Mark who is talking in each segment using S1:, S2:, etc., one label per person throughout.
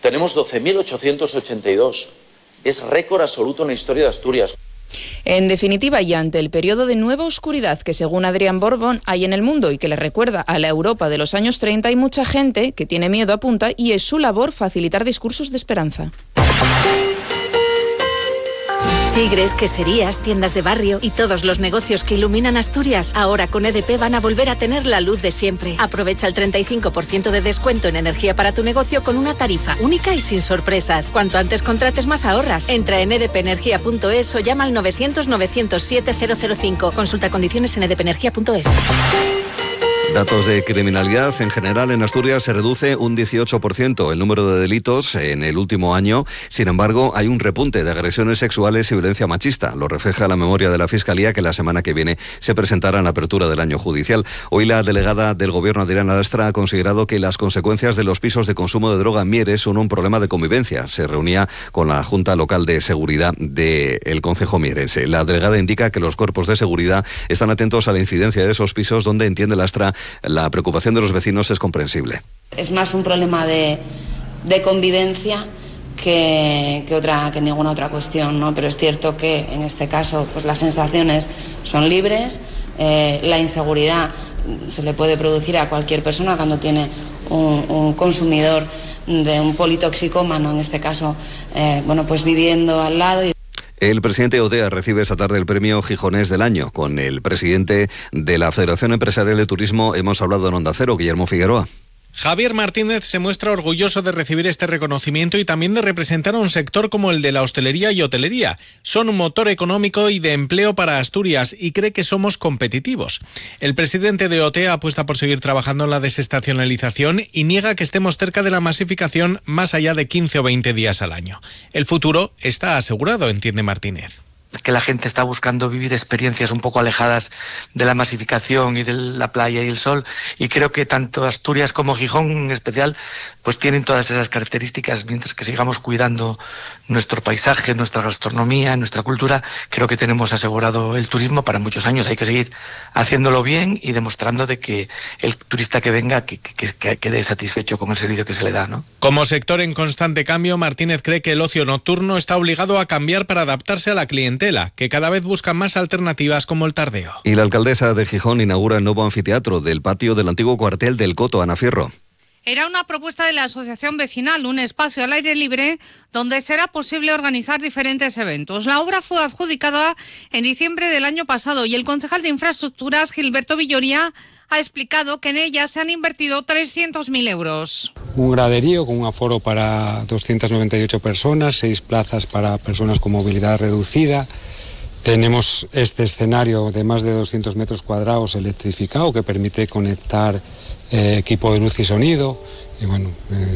S1: Tenemos 12.882. Es récord absoluto en la historia de Asturias.
S2: En definitiva, y ante el periodo de nueva oscuridad que según Adrián Borbón hay en el mundo y que le recuerda a la Europa de los años 30, hay mucha gente que tiene miedo a punta y es su labor facilitar discursos de esperanza.
S3: Chigres, queserías, tiendas de barrio y todos los negocios que iluminan Asturias, ahora con EDP van a volver a tener la luz de siempre. Aprovecha el 35% de descuento en energía para tu negocio con una tarifa única y sin sorpresas. Cuanto antes contrates, más ahorras. Entra en edpenergia.es o llama al 900-907-005. Consulta condiciones en edpenergia.es.
S4: Datos de criminalidad. En general, en Asturias se reduce un 18% el número de delitos en el último año. Sin embargo, hay un repunte de agresiones sexuales y violencia machista. Lo refleja la memoria de la Fiscalía, que la semana que viene se presentará en la apertura del año judicial. Hoy la delegada del Gobierno, Adriana Lastra, ha considerado que las consecuencias de los pisos de consumo de droga en Mieres son un problema de convivencia. Se reunía con la Junta Local de Seguridad del Concejo Mieres. La delegada indica que los cuerpos de seguridad están atentos a la incidencia de esos pisos, donde, entiende Lastra, la preocupación de los vecinos es comprensible.
S5: Es más un problema de convivencia que ninguna otra cuestión, ¿no? Pero es cierto que en este caso pues las sensaciones son libres, la inseguridad se le puede producir a cualquier persona cuando tiene un consumidor de un politoxicómano, en este caso, pues viviendo al lado.
S4: El presidente OTEA recibe esta tarde el premio Gijonés del Año. Con el presidente de la Federación Empresarial de Turismo hemos hablado en Onda Cero, Guillermo Figueroa.
S6: Javier Martínez se muestra orgulloso de recibir este reconocimiento y también de representar a un sector como el de la hostelería y hotelería. Son un motor económico y de empleo para Asturias y cree que somos competitivos. El presidente de OTEA apuesta por seguir trabajando en la desestacionalización y niega que estemos cerca de la masificación más allá de 15 o 20 días al año. El futuro está asegurado, entiende Martínez.
S7: Es que la gente está buscando vivir experiencias un poco alejadas de la masificación y de la playa y el sol, y creo que tanto Asturias como Gijón en especial pues tienen todas esas características. Mientras que sigamos cuidando nuestro paisaje, nuestra gastronomía, nuestra cultura, creo que tenemos asegurado el turismo para muchos años. Hay que seguir haciéndolo bien y demostrando de que el turista que venga que quede satisfecho con el servicio que se le da, ¿no?
S6: Como sector en constante cambio, Martínez cree que el ocio nocturno está obligado a cambiar para adaptarse a la clientela, que cada vez buscan más alternativas como el tardeo.
S4: Y la alcaldesa de Gijón inaugura el nuevo anfiteatro del patio del antiguo cuartel del Coto, Ana Fierro.
S8: Era una propuesta de la asociación vecinal, un espacio al aire libre donde será posible organizar diferentes eventos. La obra fue adjudicada en diciembre del año pasado y el concejal de Infraestructuras, Gilberto Villoria, ha explicado que en ella se han invertido 300.000 euros.
S9: Un graderío con un aforo para 298 personas, 6 plazas para personas con movilidad reducida. Tenemos este escenario de más de 200 metros cuadrados electrificado que permite conectar equipo de luz y sonido. Y bueno,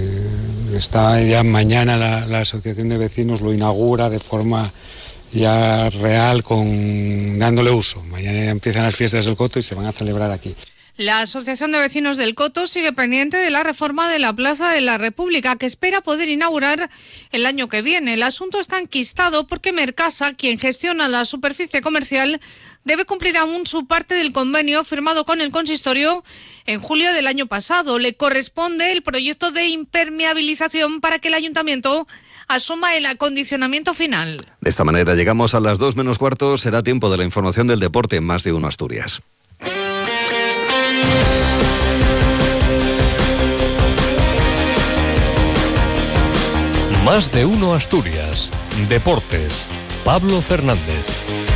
S9: está ya mañana la Asociación de Vecinos lo inaugura de forma ya real, dándole uso. Mañana empiezan las fiestas del Coto y se van a celebrar aquí.
S8: La Asociación de Vecinos del Coto sigue pendiente de la reforma de la Plaza de la República, que espera poder inaugurar el año que viene. El asunto está enquistado porque Mercasa, quien gestiona la superficie comercial, debe cumplir aún su parte del convenio firmado con el consistorio en julio del año pasado. Le corresponde el proyecto de impermeabilización para que el ayuntamiento asuma el acondicionamiento final.
S4: De esta manera llegamos a las 2 menos cuarto. Será tiempo de la información del deporte en Más de Uno Asturias.
S10: Más de Uno Asturias. Deportes. Pablo Fernández.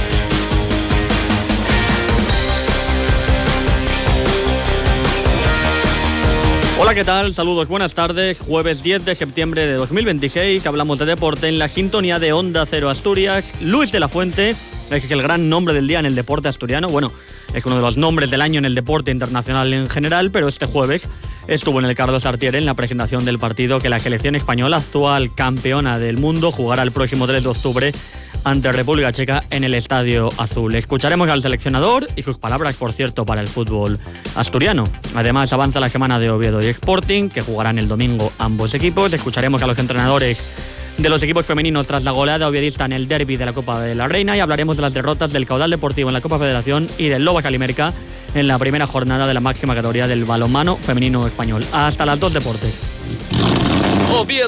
S11: Hola, ¿qué tal? Saludos, buenas tardes. Jueves 10 de septiembre de 2026. Hablamos de deporte en la sintonía de Onda Cero Asturias. Luis de la Fuente, ese es el gran nombre del día en el deporte asturiano. Bueno, es uno de los nombres del año en el deporte internacional en general, pero este jueves estuvo en el Carlos Tartiere en la presentación del partido que la selección española, actual campeona del mundo, jugará el próximo 3 de octubre ante República Checa en el Estadio Azul. Escucharemos al seleccionador y sus palabras, por cierto, para el fútbol asturiano. Además, avanza la semana de Oviedo y Sporting, que jugarán el domingo ambos equipos. Escucharemos a los entrenadores de los equipos femeninos tras la goleada oviedista en el derbi de la Copa de la Reina, y hablaremos de las derrotas del Caudal Deportivo en la Copa Federación y del Lobos Alimérica en la primera jornada de la máxima categoría del balonmano femenino español. Hasta las 2 deportes.